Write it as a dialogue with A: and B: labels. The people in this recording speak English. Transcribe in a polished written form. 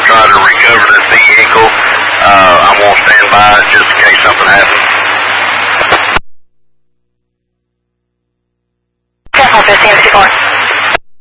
A: try to recover this vehicle. I'm going to stand by just in case something happens.
B: 10 15